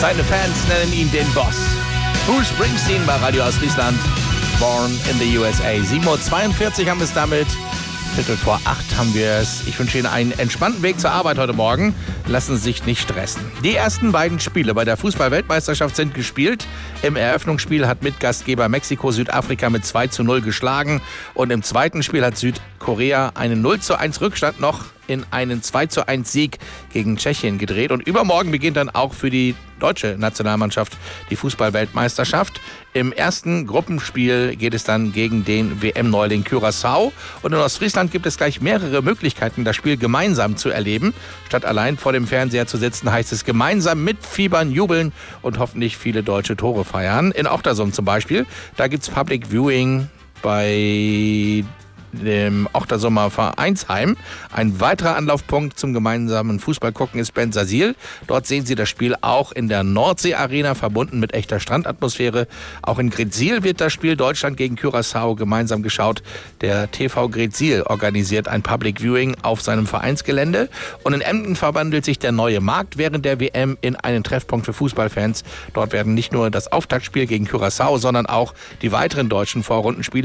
Seine Fans nennen ihn den Boss. Bruce Springsteen bei Radio Ostfriesland. Born in the USA. 7:42 Uhr haben wir es damit. 7:45 haben wir es. Ich wünsche Ihnen einen entspannten Weg zur Arbeit heute Morgen. Lassen Sie sich nicht stressen. Die ersten beiden Spiele bei der Fußball-Weltmeisterschaft sind gespielt. Im Eröffnungsspiel hat Mitgastgeber Mexiko Südafrika mit 2:0 geschlagen. Und im zweiten Spiel hat Südkorea einen 0:1 Rückstand noch in einen 2:1 Sieg gegen Tschechien gedreht. Und übermorgen beginnt dann auch für die deutsche Nationalmannschaft die Fußball-Weltmeisterschaft. Im ersten Gruppenspiel geht es dann gegen den WM-Neuling Curaçao. Und in Ostfriesland gibt es gleich mehrere Möglichkeiten, das Spiel gemeinsam zu erleben. Statt allein vor dem Fernseher zu sitzen, heißt es gemeinsam mitfiebern, jubeln und hoffentlich viele deutsche Tore feiern. In Ochtersum zum Beispiel, da gibt es Public Viewing bei dem Ochtersumer Vereinsheim. Ein weiterer Anlaufpunkt zum gemeinsamen Fußballgucken ist Bensersiel. Dort sehen Sie das Spiel auch in der Nordsee-Arena, verbunden mit echter Strandatmosphäre. Auch in Greetsiel wird das Spiel Deutschland gegen Curaçao gemeinsam geschaut. Der TV Greetsiel organisiert ein Public Viewing auf seinem Vereinsgelände. Und in Emden verwandelt sich der neue Markt während der WM in einen Treffpunkt für Fußballfans. Dort werden nicht nur das Auftaktspiel gegen Curaçao, sondern auch die weiteren deutschen Vorrundenspiele